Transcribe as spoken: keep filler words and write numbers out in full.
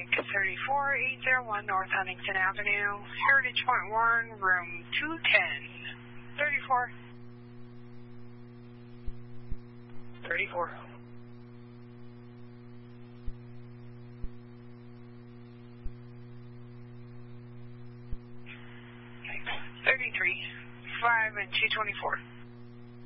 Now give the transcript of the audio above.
thirty-four eight oh one North Huntington Avenue, Heritage Point one, room two ten. thirty-four. thirty-four. thirty-three, five and two twenty-four.